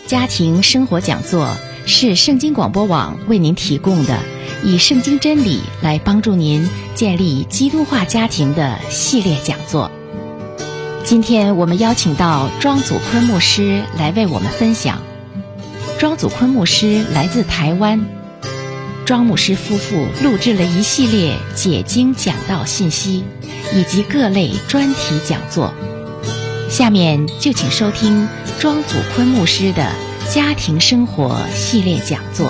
家庭生活讲座是圣经广播网为您提供的以圣经真理来帮助您建立基督化家庭的系列讲座。今天我们邀请到庄祖坤牧师来为我们分享。庄祖坤牧师来自台湾，庄牧师夫妇录制了一系列解经讲道信息以及各类专题讲座。下面就请收听庄祖坤牧师的家庭生活系列讲座。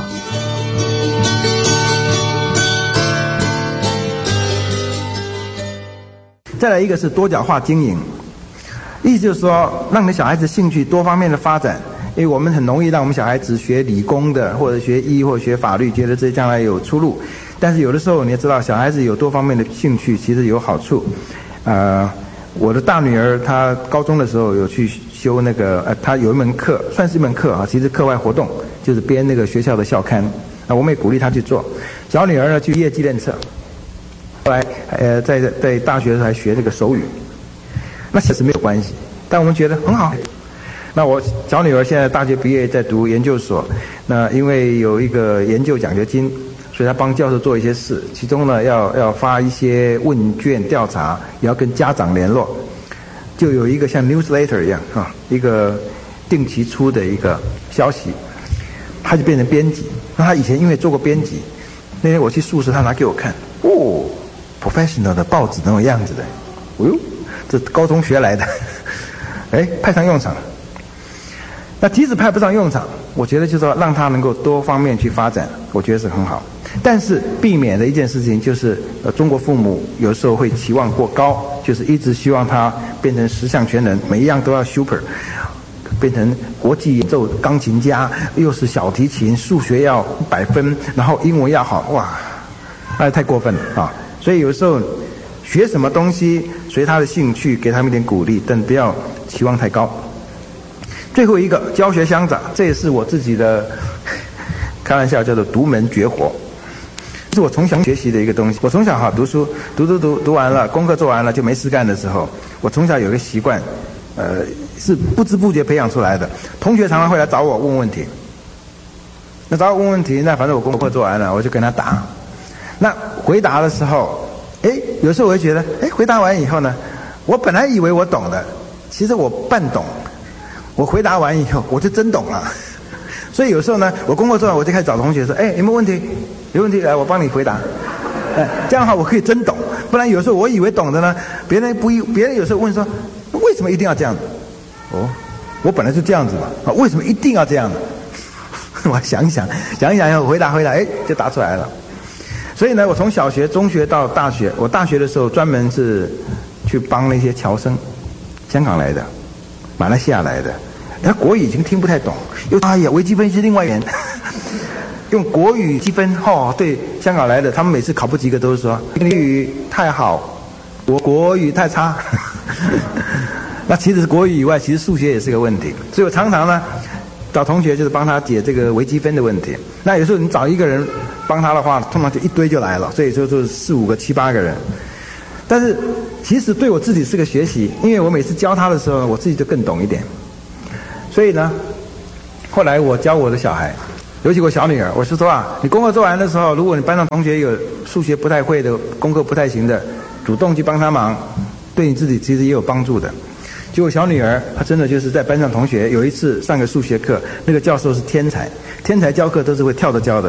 再来一个是多角化经营，意思就是说让你的小孩子兴趣多方面的发展。因为我们很容易让我们小孩子学理工的，或者学医或者学法律，觉得这将来有出路。但是有的时候你也知道，小孩子有多方面的兴趣其实有好处。我的大女儿她高中的时候有去修那个她有一门课，算是一门课啊，其实课外活动就是编那个学校的校刊。我们也鼓励她去做。小女儿呢去业绩练测，后来在大学的时候还学这个手语，那其实没有关系，但我们觉得很好。那我小女儿现在大学毕业在读研究所，那因为有一个研究奖学金，所以她帮教授做一些事，其中呢要发一些问卷调查，也要跟家长联络，就有一个像 newsletter 一样一个定期出的一个消息，她就变成编辑。那她以前因为做过编辑，那天我去宿舍，她拿给我看，professional 的报纸那种样子的，这高中学来的，派上用场。那即使派不上用场，我觉得就是说让他能够多方面去发展，我觉得是很好。但是避免的一件事情就是，中国父母有时候会期望过高，就是一直希望他变成十项全能，每一样都要 super， 变成国际演奏钢琴家，又是小提琴，数学要100分，然后英文要好，哇，那太过分了啊！所以有时候学什么东西随他的兴趣，给他们一点鼓励，但不要期望太高。最后一个教学相长，这也是我自己的开玩笑叫做独门绝活，这是我从小学习的一个东西。我从小读书，读完了，功课做完了就没事干的时候，我从小有个习惯，是不知不觉培养出来的。同学常常会来找我问问题，那找我问问题，那反正我功课做完了，我就跟他答。那回答的时候，有时候我会觉得，回答完以后呢，我本来以为我懂的，其实我半懂。我回答完以后，我就真懂了。所以有时候呢，我功课做完，我就开始找同学说：“有没有问题？有问题来，我帮你回答。”这样的话我可以真懂。不然有时候我以为懂的呢，别人有时候问说：“为什么一定要这样子？”我本来就这样子嘛，为什么一定要这样子？我想一想以后回答，就答出来了。所以呢，我从小学、中学到大学，我大学的时候专门是去帮那些侨生，香港来的。马来西亚来的，他国语已经听不太懂，微积分是另外一言，用国语积分对香港来的，他们每次考不及格都是说英语太好，我国语太差。那其实国语以外，其实数学也是个问题，所以我常常呢找同学就是帮他解这个微积分的问题。那有时候你找一个人帮他的话，通常就一堆就来了，所以就是4、5个、7、8个人。但是其实对我自己是个学习，因为我每次教他的时候，我自己就更懂一点。所以呢，后来我教我的小孩，尤其我小女儿，我是说你功课做完的时候，如果你班上同学有数学不太会的，功课不太行的，主动去帮他忙，对你自己其实也有帮助的。结果小女儿她真的就是在班上同学有一次上个数学课，那个教授是天才教课都是会跳着教的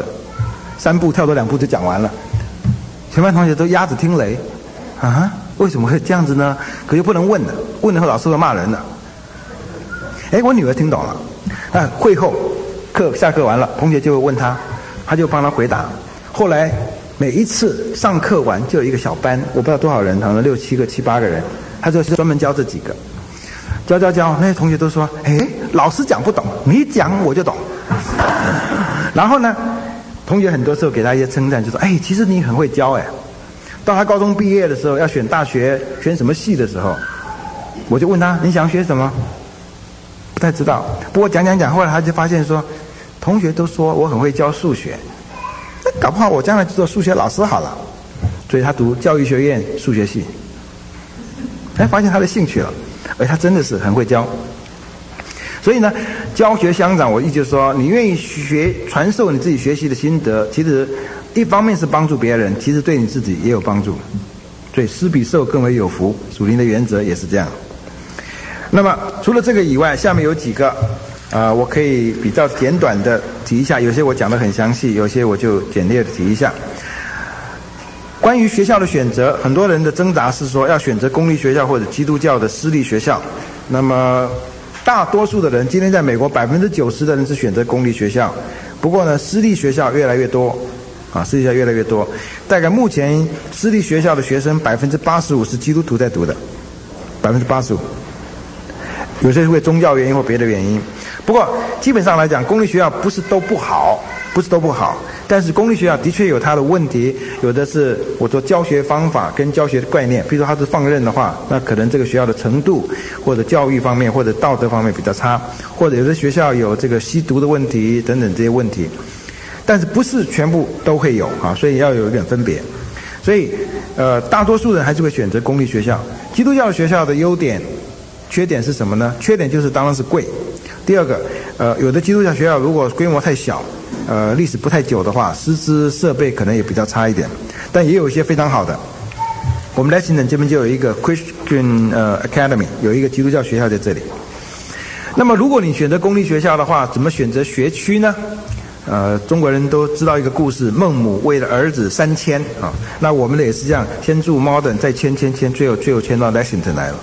，3步跳多2步就讲完了，全班同学都鸭子听雷。为什么会这样子呢？可又不能问了，问了后老师会骂人的。我女儿听懂了。会后下课完了，同学就会问她，她就帮她回答。后来每一次上课完就有一个小班，我不知道多少人，可能6、7个、7、8个人，她就是专门教这几个。教，那些同学都说：“老师讲不懂，你讲我就懂。”然后呢，同学很多时候给她一些称赞，就说：“其实你很会教。”到他高中毕业的时候，要选大学选什么系的时候，我就问他：“你想学什么？”不太知道。不过讲，后来他就发现说，同学都说我很会教数学，那搞不好我将来就做数学老师好了。所以他读教育学院数学系，发现他的兴趣了，而他真的是很会教。 所以呢，教学相长，我意思就是说，你愿意传授你自己学习的心得，其实一方面是帮助别人，其实对你自己也有帮助。所以施比受更为有福，属灵的原则也是这样。那么除了这个以外，下面有几个我可以比较简短的提一下，有些我讲得很详细，有些我就简略的提一下。关于学校的选择，很多人的挣扎是说要选择公立学校或者基督教的私立学校。那么大多数的人，今天在美国90%的人是选择公立学校，不过呢，私立学校越来越多，私立学校越来越多。大概目前私立学校的学生85%是基督徒在读的，85%。有些是为宗教原因或别的原因。不过基本上来讲，公立学校不是都不好，但是公立学校的确有它的问题，有的是我说教学方法跟教学的概念，比如说它是放任的话，那可能这个学校的程度或者教育方面或者道德方面比较差，或者有的学校有这个吸毒的问题等等这些问题，但是不是全部都会有所以要有一点分别。所以大多数人还是会选择公立学校。基督教学校的优点缺点是什么呢？缺点就是当然是贵。第二个有的基督教学校如果规模太小，历史不太久的话，师资设备可能也比较差一点，但也有一些非常好的。我们Lexington这边就有一个 Christian Academy， 有一个基督教学校在这里。那么如果你选择公立学校的话，怎么选择学区呢？中国人都知道一个故事，孟母为了儿子3迁那我们的也是这样，先住 Modern， 再迁，最后迁到 Lexington 来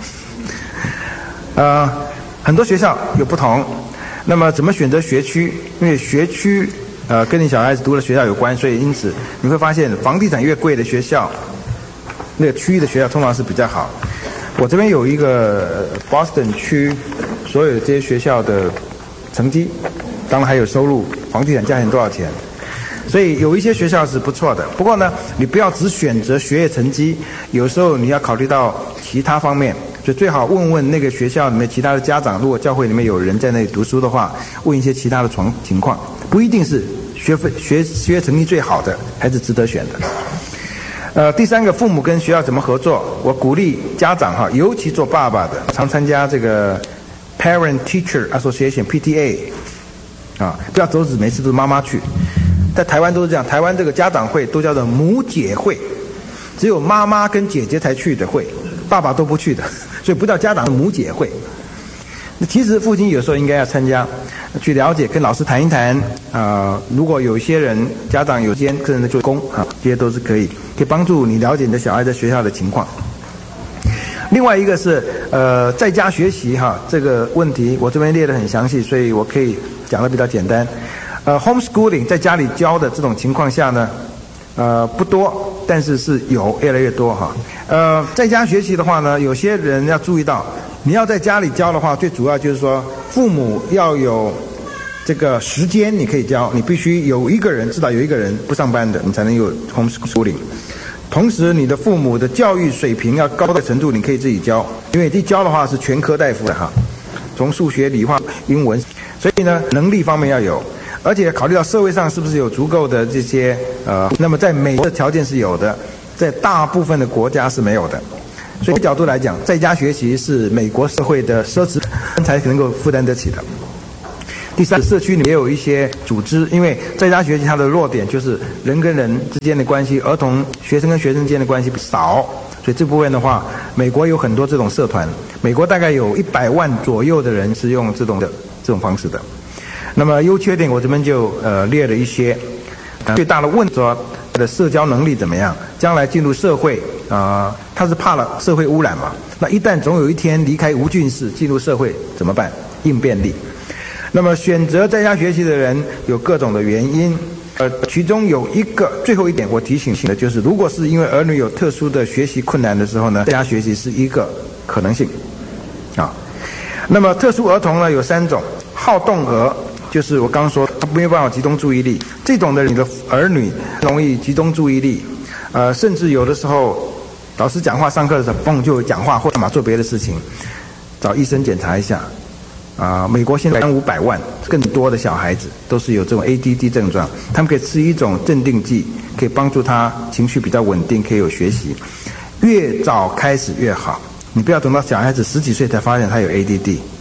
了。很多学校有不同。那么怎么选择学区？因为学区跟你小孩子读的学校有关，所以因此你会发现房地产越贵的学校，那个区域的学校通常是比较好。我这边有一个 Boston 区所有这些学校的成绩，当然还有收入，房地产价钱多少钱，所以有一些学校是不错的。不过呢，你不要只选择学业成绩，有时候你要考虑到其他方面。所以最好问问那个学校里面其他的家长，如果教会里面有人在那里读书的话，问一些其他的情况，不一定是学业成绩最好的还是值得选的。第三个，父母跟学校怎么合作？我鼓励家长尤其做爸爸的，常参加这个 Parent Teacher Association PTA 不要走每次都是妈妈去，在台湾都是这样，台湾这个家长会都叫做母姐会，只有妈妈跟姐姐才去的会，爸爸都不去的。所以不叫家长的母姐会。那其实父亲有时候应该要参加，去了解，跟老师谈一谈。如果有一些人家长有间个人的做工这些都是可以帮助你了解你的小孩在学校的情况。另外一个是在家学习这个问题我这边列得很详细，所以我可以讲得比较简单。homeschooling 在家里教的这种情况下呢，不多，但是是有越来越多在家学习的话呢，有些人要注意到，你要在家里教的话，最主要就是说父母要有这个时间你可以教，你必须至少有一个人不上班的，你才能有 homeschooling。同时你的父母的教育水平要高的程度，你可以自己教，因为一教的话是全科大夫的从数学、理化、英文，所以呢能力方面要有。而且考虑到社会上是不是有足够的这些那么在美国的条件是有的，在大部分的国家是没有的。所以角度来讲，在家学习是美国社会的奢侈才能够负担得起的。第三，社区里也有一些组织，因为在家学习它的弱点就是人跟人之间的关系，学生跟学生之间的关系少，所以这部分的话，美国有很多这种社团，美国大概有100万左右的人是用这种方式的。那么优缺点我这边就列了一些。最大的问题说他的社交能力怎么样，将来进入社会他是怕了社会污染嘛，那一旦总有一天离开无菌室进入社会怎么办？应变力。那么选择在家学习的人有各种的原因，其中有最后一点我提醒的就是，如果是因为儿女有特殊的学习困难的时候呢，在家学习是一个可能性那么特殊儿童呢有3种，好动儿，就是我刚刚说他没有办法集中注意力，这种的你的儿女容易集中注意力，甚至有的时候老师讲话上课的时候嘣就讲话或者做别的事情，找医生检查一下。美国现在500万更多的小孩子都是有这种 ADD 症状，他们可以吃一种镇定剂，可以帮助他情绪比较稳定，可以有学习。越早开始越好，你不要等到小孩子10几岁才发现他有 ADD，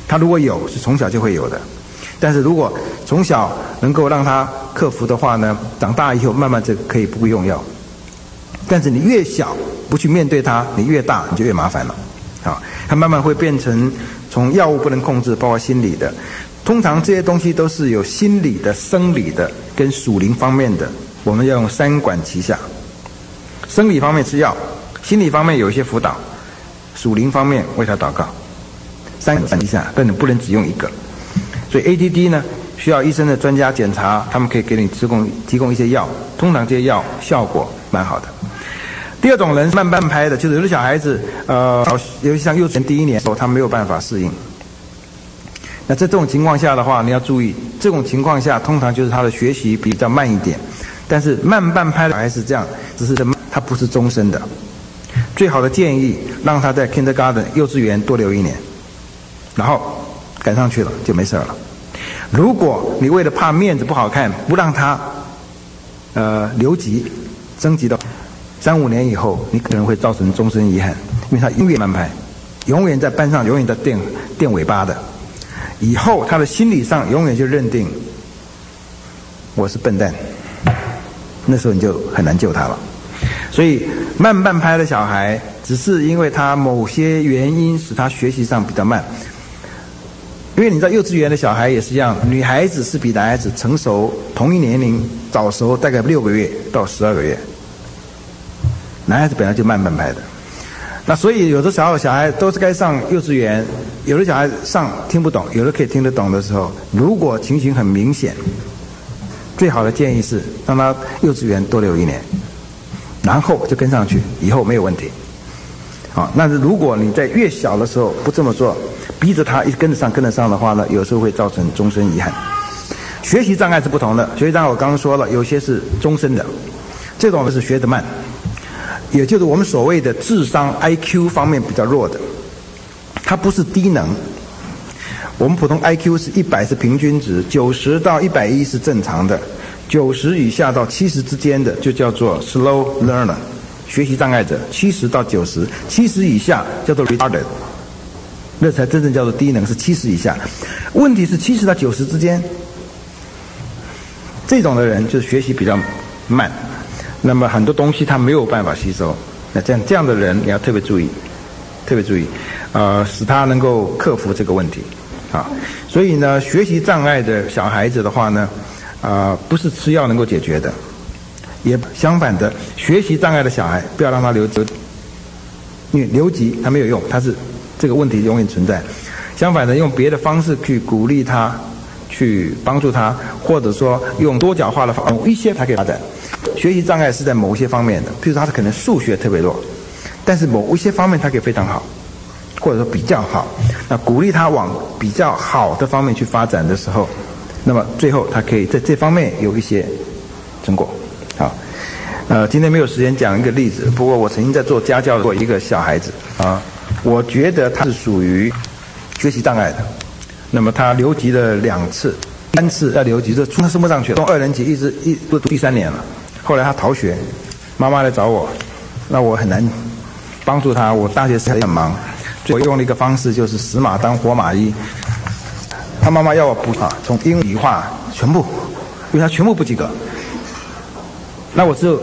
他如果有，是从小就会有的。但是如果从小能够让他克服的话呢，长大以后慢慢就可以不用药。但是你越小不去面对它，你越大你就越麻烦了。好，它慢慢会变成从药物不能控制，包括心理的。通常这些东西都是有心理的、生理的跟属灵方面的，我们要用三管齐下。生理方面吃药，心理方面有一些辅导，属灵方面为他祷告，三管齐下，但你不能只用一个。所以 ADD 呢，需要医生的专家检查，他们可以给你提供一些药，通常这些药效果蛮好的。第二种人是慢半拍的，就是有的小孩子，尤其像幼稚园第1年的时候，他没有办法适应。那在这种情况下的话，你要注意，这种情况下通常就是他的学习比较慢一点。但是慢半拍的小孩是这样，只是他不是终身的。最好的建议让他在 kindergarten 幼稚园多留1年，然后赶上去了就没事了。如果你为了怕面子不好看，不让他留级升级到3、5年以后，你可能会造成终身遗憾，因为他永远慢拍，永远在班上永远在垫尾巴的。以后他的心理上永远就认定我是笨蛋，那时候你就很难救他了。所以慢半拍的小孩，只是因为他某些原因使他学习上比较慢。因为你知道幼稚园的小孩也是一样，女孩子是比男孩子成熟同一年龄早熟大概6个月到12个月，男孩子本来就慢半拍的。那所以有的小孩都是该上幼稚园，有的小孩上听不懂，有的可以听得懂的时候，如果情形很明显，最好的建议是让他幼稚园多留1年，然后就跟上去，以后没有问题。好，那如果你在越小的时候不这么做，逼着他一直跟得上的话呢，有时候会造成终身遗憾。学习障碍是不同的，学习障碍我刚刚说了，有些是终身的，这种是学得慢，也就是我们所谓的智商 IQ 方面比较弱的，它不是低能。我们普通 IQ 是100是平均值，90到110是正常的，90以下到70之间的就叫做 slow learner， 学习障碍者，70到90，70以下叫做 retarded， 那才真正叫做低能，是70以下。问题是70到90之间，这种的人就是学习比较慢，那么很多东西他没有办法吸收。那这样的人你要特别注意，使他能够克服这个问题。啊，所以呢，学习障碍的小孩子的话呢，不是吃药能够解决的，也相反的，学习障碍的小孩不要让他留级，因为留级他没有用，他是这个问题永远存在。相反的，用别的方式去鼓励他，去帮助他，或者说用多角化的方式，一些才可以发展。学习障碍是在某一些方面的，譬如说他可能数学特别弱，但是某一些方面他可以非常好，或者说比较好。那鼓励他往比较好的方面去发展的时候，那么最后他可以在这方面有一些成果。好，今天没有时间讲一个例子，不过我曾经在做家教过一个小孩子啊，我觉得他是属于学习障碍的。那么他留级了2次、3次要留级，就他升不上去了，从2年级一直读第3年了。后来他逃学，妈妈来找我，那我很难帮助他，我大学时很忙。我用了一个方式，就是死马当活马医。他妈妈要我补从英语、理化全部，因为他全部不及格。那我只有